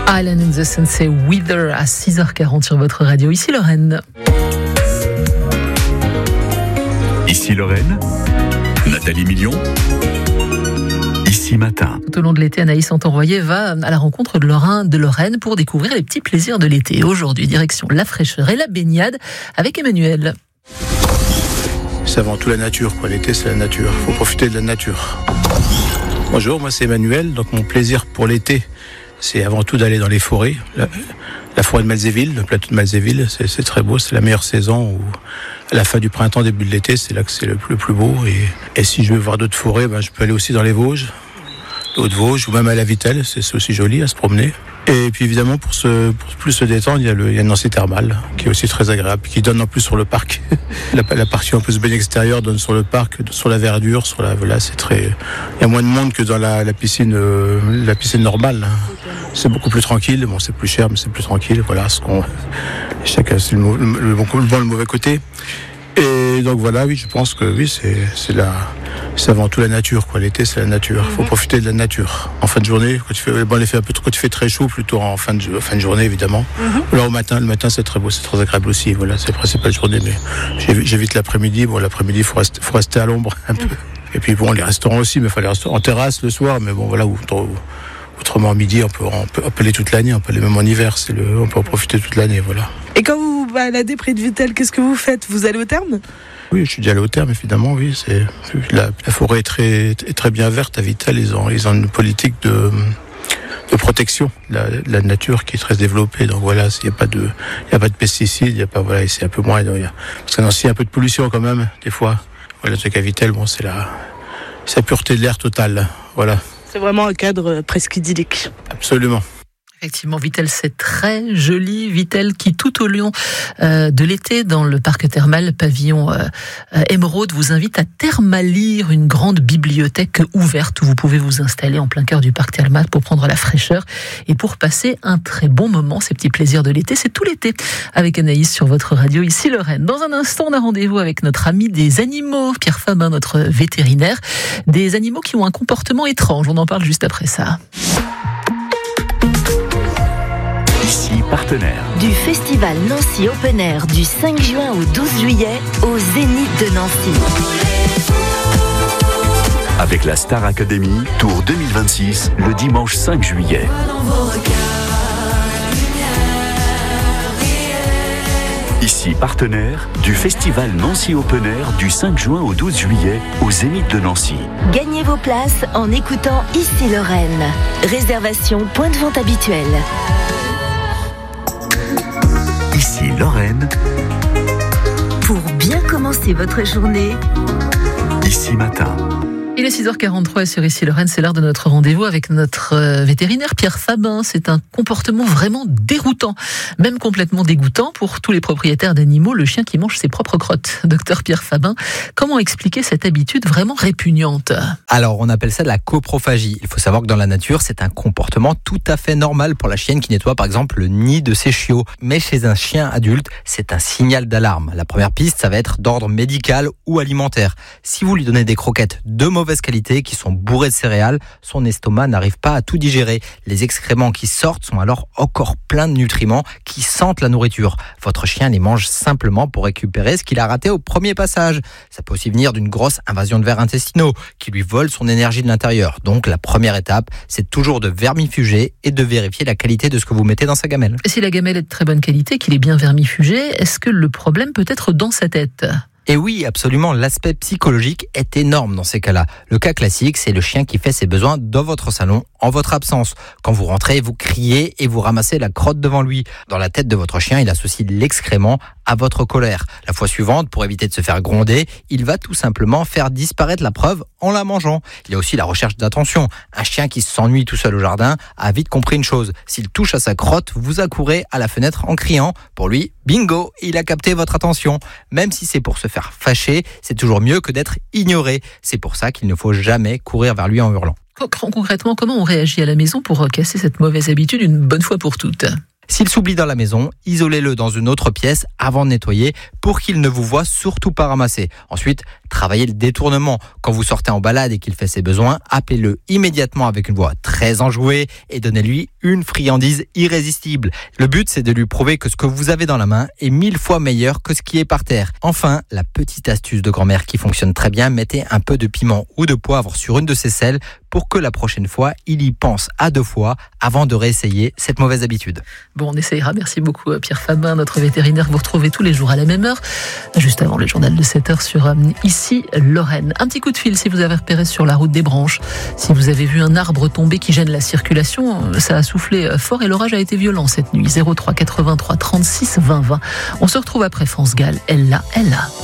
Island in the Sun, c'est Wither à 6h40 sur votre radio. Ici Lorraine. Ici Lorraine, Nathalie Million. Ici Matin. Tout au long de l'été, Anaïs Santon-Royer va à la rencontre de Lorraine pour découvrir les petits plaisirs de l'été. Aujourd'hui, direction la fraîcheur et la baignade avec Emmanuel. C'est avant tout la nature, quoi. L'été, c'est la nature. Il faut profiter de la nature. Bonjour, moi c'est Emmanuel. Donc mon plaisir pour l'été, c'est avant tout d'aller dans les forêts. La forêt de Malzéville, le plateau de Malzéville, c'est très beau. C'est la meilleure saison où, à la fin du printemps, début de l'été, c'est là que c'est le plus beau. Et si je veux voir d'autres forêts, je peux aller aussi dans les Vosges, les Hauts-de-Vosges, ou même à la Vitelle. C'est aussi joli à se promener. Et puis évidemment, pour plus se détendre, il y a Nancy Thermal, qui est aussi très agréable, qui donne en plus sur le parc. la partie en plus baigne extérieure donne sur le parc, sur la verdure, voilà, c'est très. Il y a moins de monde que dans la piscine normale. C'est beaucoup plus tranquille. Bon, c'est plus cher, mais c'est plus tranquille. Voilà, chacun c'est le bon, le mauvais côté. Et donc voilà, oui, je pense que oui, c'est avant tout la nature, quoi. L'été, c'est la nature. Il faut profiter de la nature. En fin de journée, quand il fait très chaud, plutôt en fin de journée, évidemment. Alors le matin, c'est très beau, c'est très agréable aussi. Voilà, c'est la principale journée, mais j'évite l'après-midi. Bon, l'après-midi, faut rester à l'ombre un peu. Et puis bon, les restaurants aussi, mais il faut aller en terrasse le soir. Mais bon, voilà, autrement, à midi, on peut aller toute l'année. On peut aller même en hiver. On peut en profiter toute l'année, voilà. Et quand vous baladez près de Vittel, qu'est-ce que vous faites ? Vous allez au terme ? Oui, je suis déjà allé au terme, évidemment, oui. La forêt est très bien verte à Vittel. Ils ont une politique de protection de la nature qui est très développée. Donc voilà, il n'y a pas de pesticides, c'est un peu moins. Parce qu'il y a un peu de pollution quand même, des fois. Voilà, le truc à Vittel, c'est la pureté de l'air totale. Voilà. C'est vraiment un cadre presque idyllique. Absolument. Effectivement, Vittel, c'est très joli. Vittel qui, tout au long de l'été, dans le parc thermal pavillon Émeraude, vous invite à thermalire, une grande bibliothèque ouverte où vous pouvez vous installer en plein cœur du parc thermal pour prendre la fraîcheur et pour passer un très bon moment. Ces petits plaisirs de l'été, c'est tout l'été avec Anaïs sur votre radio, ici Lorraine. Dans un instant, on a rendez-vous avec notre ami des animaux, Pierre Fabin, notre vétérinaire. Des animaux qui ont un comportement étrange. On en parle juste après ça. Ici partenaire. Du festival Nancy Open Air du 5 juin au 12 juillet au Zénith de Nancy. Avec la Star Academy, Tour 2026, le dimanche 5 juillet. Ici partenaire du festival Nancy Open Air du 5 juin au 12 juillet au Zénith de Nancy. Gagnez vos places en écoutant Ici Lorraine. Réservation point de vente habituel. Ici Lorraine. Pour bien commencer votre journée. Ici Matin. Il est 6h43 sur Ici Lorraine, c'est l'heure de notre rendez-vous avec notre vétérinaire Pierre Fabin. C'est un comportement vraiment déroutant, même complètement dégoûtant pour tous les propriétaires d'animaux, le chien qui mange ses propres crottes. Docteur Pierre Fabin, comment expliquer cette habitude vraiment répugnante ? Alors, on appelle ça de la coprophagie. Il faut savoir que dans la nature, c'est un comportement tout à fait normal pour la chienne qui nettoie par exemple le nid de ses chiots. Mais chez un chien adulte, c'est un signal d'alarme. La première piste, ça va être d'ordre médical ou alimentaire. Si vous lui donnez des croquettes de mauvaise qualité qui sont bourrées de céréales, son estomac n'arrive pas à tout digérer. Les excréments qui sortent sont alors encore pleins de nutriments qui sentent la nourriture. Votre chien les mange simplement pour récupérer ce qu'il a raté au premier passage. Ça peut aussi venir d'une grosse invasion de vers intestinaux qui lui vole son énergie de l'intérieur. Donc la première étape, c'est toujours de vermifuger et de vérifier la qualité de ce que vous mettez dans sa gamelle. Et si la gamelle est de très bonne qualité, qu'il est bien vermifugé, est-ce que le problème peut être dans sa tête ? Et oui, absolument, l'aspect psychologique est énorme dans ces cas-là. Le cas classique, c'est le chien qui fait ses besoins dans votre salon, en votre absence. Quand vous rentrez, vous criez et vous ramassez la crotte devant lui. Dans la tête de votre chien, il associe l'excrément à votre colère. La fois suivante, pour éviter de se faire gronder, il va tout simplement faire disparaître la preuve en la mangeant. Il y a aussi la recherche d'attention. Un chien qui s'ennuie tout seul au jardin a vite compris une chose. S'il touche à sa crotte, vous accourez à la fenêtre en criant. Pour lui, bingo, il a capté votre attention. Même si c'est pour se faire fâcher, c'est toujours mieux que d'être ignoré. C'est pour ça qu'il ne faut jamais courir vers lui en hurlant. Concrètement, comment on réagit à la maison pour casser cette mauvaise habitude une bonne fois pour toutes ? S'il s'oublie dans la maison, isolez-le dans une autre pièce avant de nettoyer pour qu'il ne vous voie surtout pas ramasser. Ensuite, Travaillez le détournement. Quand vous sortez en balade et qu'il fait ses besoins, appelez-le immédiatement avec une voix très enjouée et donnez-lui une friandise irrésistible. Le but, c'est de lui prouver que ce que vous avez dans la main est 1000 fois meilleur que ce qui est par terre. Enfin, la petite astuce de grand-mère qui fonctionne très bien, mettez un peu de piment ou de poivre sur une de ses selles pour que la prochaine fois, il y pense à 2 fois avant de réessayer cette mauvaise habitude. Bon, on essayera. Merci beaucoup Pierre Fabin, notre vétérinaire. Vous retrouvez tous les jours à la même heure, juste avant le journal de 7h sur Ici Lorraine. Un petit coup de fil si vous avez repéré sur la route des Branches, si vous avez vu un arbre tomber qui gêne la circulation. Ça a soufflé fort et l'orage a été violent cette nuit. 03 83 36 20 20. On se retrouve après France Gall. Elle là.